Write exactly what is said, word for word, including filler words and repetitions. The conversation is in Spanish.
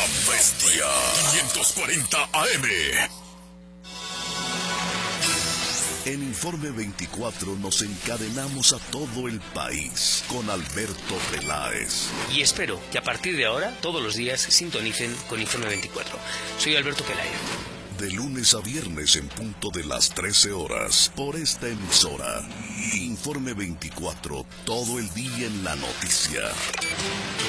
La Bestia quinientos cuarenta A M. En Informe veinticuatro nos encadenamos a todo el país con Alberto Peláez. Y espero que a partir de ahora, todos los días, sintonicen con Informe veinticuatro. Soy Alberto Peláez. De lunes a viernes en punto de las trece horas, por esta emisora. Informe veinticuatro, todo el día en la noticia.